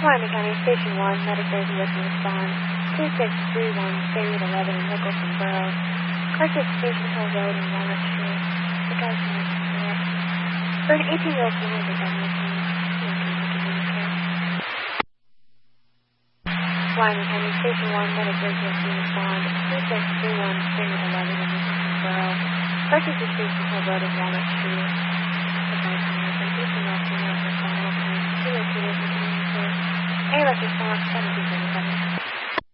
Wyoming County, Station 1, medic there's a listen respond. 2631, State 11 in Nicholson Borough. Car to Station Hill Road in Walnut Street. The guy's name is Philip. For an 18-year-old female, the gun was used. Wyoming County, Station 1, medic there's a listen respond. 2631, State 11 in Nicholson Borough. Car to Station Hill Road in Walnut Street. The guy's name is 18-year-old female, the final claim. Two located in the community. A response,